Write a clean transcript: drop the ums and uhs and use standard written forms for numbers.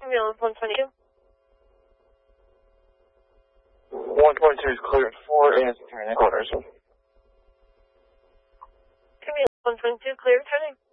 Ambulance 122. 122 is cleared for and 3 quarters. Ambulance 122, clear, turning.